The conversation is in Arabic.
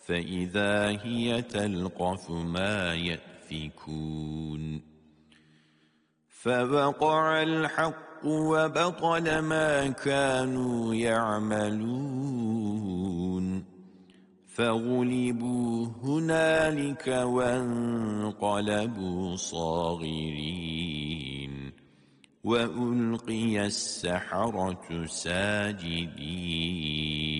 فإذا هي تلقف ما يأفكون فوقع الحق وبطل ما كانوا يعملون فغلبوا هنالك وانقلبوا صاغرين وألقي السحرة ساجدين